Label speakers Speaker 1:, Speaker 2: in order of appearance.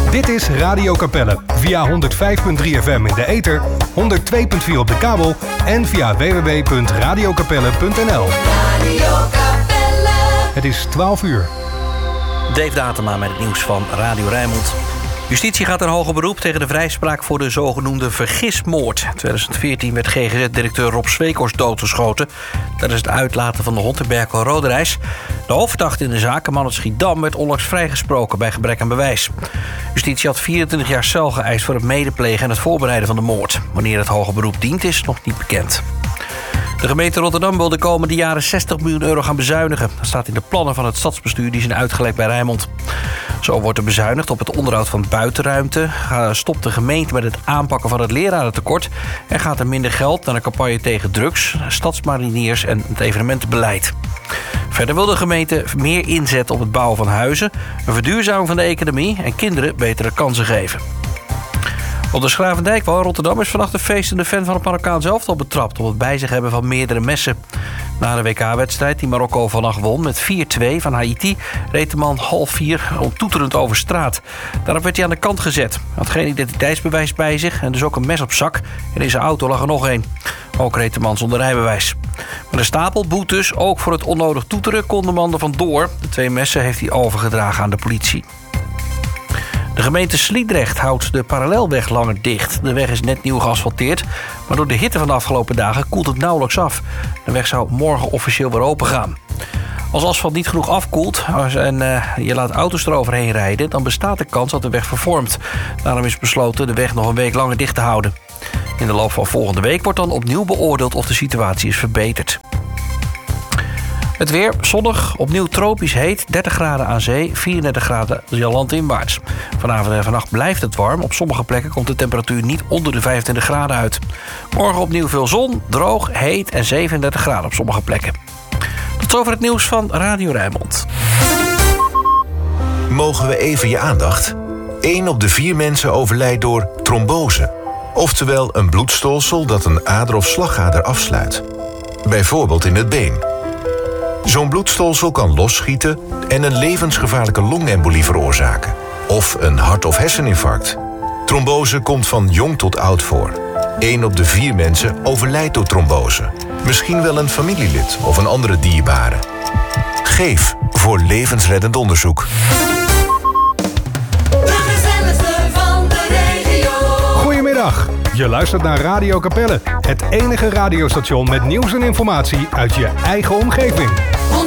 Speaker 1: Dit is Radio Capelle via 105.3 FM in de ether, 102.4 op de kabel en via www.radiocapelle.nl. Het is 12 uur.
Speaker 2: Dave Datema met het nieuws van Radio Rijnmond. Justitie gaat een hoger beroep tegen de vrijspraak voor de zogenoemde vergismoord. In 2014 werd GGZ-directeur Rob Sweekhorst doodgeschoten tijdens het uitlaten van de hond in Berkel-Roderijs. De hoofdverdachte in de zaak, een man uit Schiedam, werd onlangs vrijgesproken bij gebrek aan bewijs. Justitie had 24 jaar cel geëist voor het medeplegen en het voorbereiden van de moord. Wanneer het hoger beroep dient, is nog niet bekend. De gemeente Rotterdam wil de komende jaren 60 miljoen euro gaan bezuinigen. Dat staat in de plannen van het stadsbestuur die zijn uitgelekt bij Rijnmond. Zo wordt er bezuinigd op het onderhoud van buitenruimte. Stopt de gemeente met het aanpakken van het lerarentekort. En gaat er minder geld naar een campagne tegen drugs, stadsmariniers en het evenementenbeleid. Verder wil de gemeente meer inzetten op het bouwen van huizen, een verduurzaming van de economie en kinderen betere kansen geven. Op de Schravendijkwal in Rotterdam is vannacht een feestende fan van het Marokkaans elftal betrapt op het bij zich hebben van meerdere messen. Na de WK-wedstrijd die Marokko vannacht won met 4-2 van Haiti reed de man 3:30 toeterend over straat. Daarop werd hij aan de kant gezet. Hij had geen identiteitsbewijs bij zich en dus ook een mes op zak. En in zijn auto lag er nog één. Ook reed de man zonder rijbewijs. Maar de stapel boetes, ook voor het onnodig toeteren, kon de man er vandoor. De 2 messen heeft hij overgedragen aan de politie. De gemeente Sliedrecht houdt de parallelweg langer dicht. De weg is net nieuw geasfalteerd, maar door de hitte van de afgelopen dagen koelt het nauwelijks af. De weg zou morgen officieel weer open gaan. Als asfalt niet genoeg afkoelt en je laat auto's eroverheen rijden, dan bestaat de kans dat de weg vervormt. Daarom is besloten de weg nog een week langer dicht te houden. In de loop van volgende week wordt dan opnieuw beoordeeld of de situatie is verbeterd. Het weer zonnig, opnieuw tropisch heet, 30 graden aan zee, 34 graden landinwaarts. Vanavond en vannacht blijft het warm. Op sommige plekken komt de temperatuur niet onder de 25 graden uit. Morgen opnieuw veel zon, droog, heet en 37 graden op sommige plekken. Tot zover het nieuws van Radio Rijnmond.
Speaker 3: Mogen we even je aandacht? 1 op de 4 mensen overlijdt door trombose. Oftewel een bloedstolsel dat een ader of slagader afsluit. Bijvoorbeeld in het been. Zo'n bloedstolsel kan losschieten en een levensgevaarlijke longembolie veroorzaken. Of een hart- of herseninfarct. Trombose komt van jong tot oud voor. 1 op de 4 mensen overlijdt door trombose. Misschien wel een familielid of een andere dierbare. Geef voor levensreddend onderzoek.
Speaker 1: Goedemiddag, je luistert naar Radio Capelle. Het enige radiostation met nieuws en informatie uit je eigen omgeving.